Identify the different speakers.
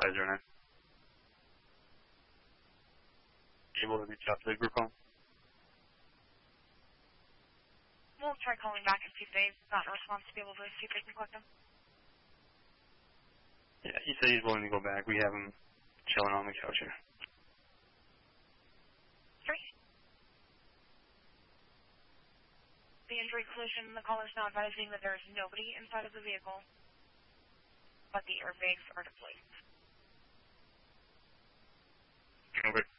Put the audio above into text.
Speaker 1: 509. Able to reach out to the group home?
Speaker 2: We'll try calling back and see if they've gotten a response to be able to see if they can collect them.
Speaker 1: Yeah, he said he's willing to go back. We have him chilling on the couch here.
Speaker 2: Three. The injury collision, the caller is now advising that there is nobody inside of the vehicle, but the airbags are deployed.
Speaker 1: Okay.